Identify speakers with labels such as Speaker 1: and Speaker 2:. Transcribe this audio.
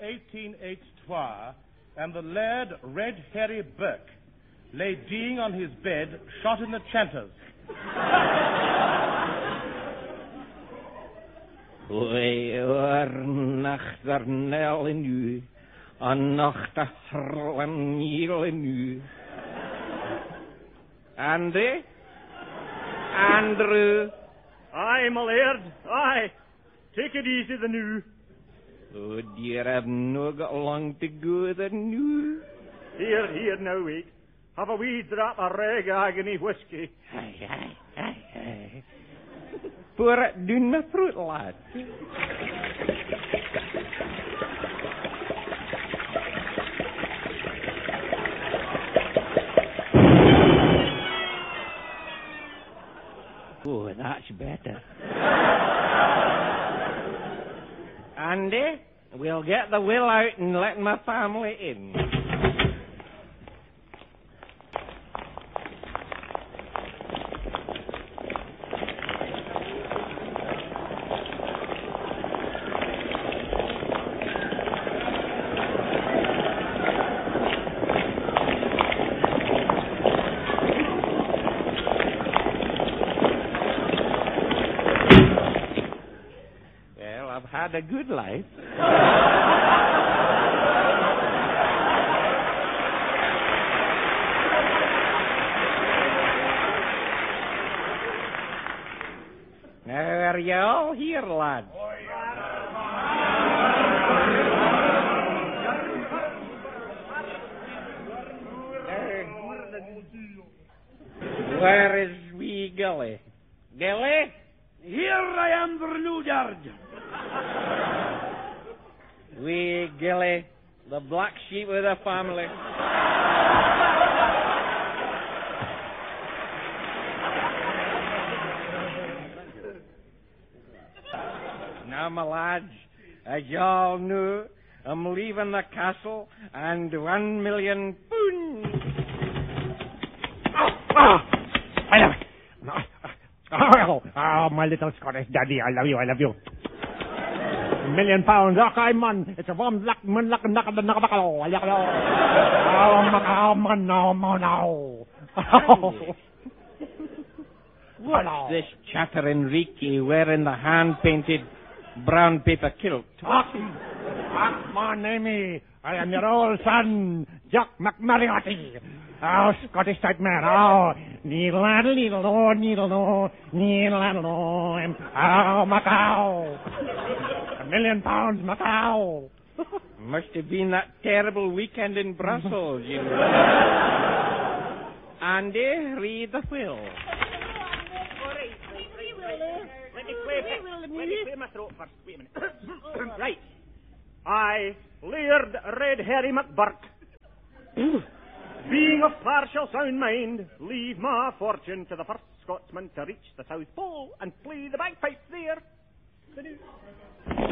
Speaker 1: 1883, and the lad Red Harry Burke lay deeing on his bed, shot in the chanters.
Speaker 2: We are nachter nel in u, en nachter harlen niel in u. Andy? Andrew?
Speaker 3: Aye, my laird, aye. Take it easy the new.
Speaker 2: Oh, dear, I've no got long to go the new.
Speaker 3: Here, now, wait. Have a wee drop of reg agony whiskey.
Speaker 2: Aye. Pour it down my throat, lad. Oh, that's better. Andy, we'll get the will out and let my family in. Had a good life. Now are you all here, lads? Where is wee Gilly? Gilly?
Speaker 3: Here I am, Bernard.
Speaker 2: Wee Gilly, the black sheep of the family. Now, my lads, as you all know, I'm leaving the castle and 1 million pounds.
Speaker 3: Oh, my little Scottish daddy, I love you. £1 million. Okay, man. It's a warm luck, man, luck, oh, man, no.
Speaker 2: What's this chatter, Enrique, wearing the hand-painted brown paper kilt?
Speaker 3: My name, I am your old son, Jock McMariotti. Oh, Scottish type man. Oh, needle, oh, Macau. £1 million, Macau.
Speaker 2: Must have been that terrible weekend in Brussels, you know. Andy, read the will.
Speaker 3: Let me clear my throat first. Wait a minute. Right. I, Laird Red Harry McBurke, being of partial sound mind, leave my fortune to the first Scotsman to reach the South Pole and play the bagpipes there.